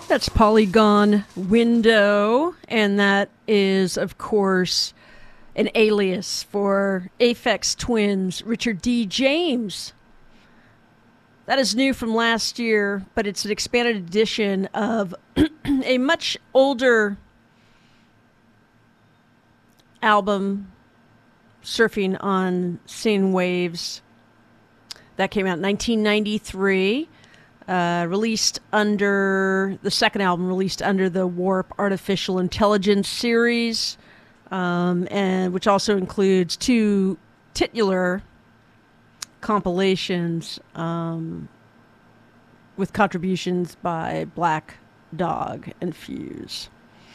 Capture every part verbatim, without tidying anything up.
That's Polygon Window, and that is, of course, an alias for Aphex Twins, Richard D. James. That is new from last year, but it's an expanded edition of a much older album, Surfing on Sin Waves, that came out in nineteen ninety-three. Uh, released under the second album, released under the Warp Artificial Intelligence series, um, and which also includes two titular compilations um, with contributions by Black Dog and Fuse.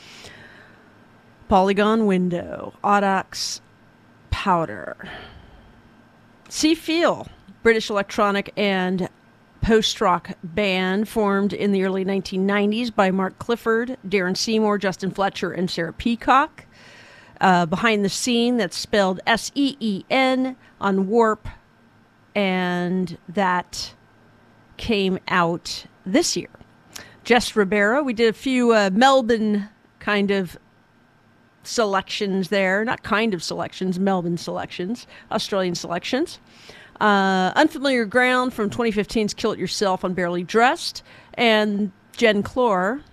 Polygon Window, Audax Powder. Sea Feel, British electronic and post-rock band formed in the early nineteen nineties by Mark Clifford, Darren Seymour, Justin Fletcher, and Sarah Peacock. Uh, behind the Scene, that's spelled S E E N, on Warp, and that came out this year. Jess Ribera, we did a few uh, Melbourne kind of selections there. Not kind of selections, Melbourne selections, Australian selections. Uh, Unfamiliar Ground from twenty fifteen's Kill It Yourself on Barely Dressed, and Jen Clore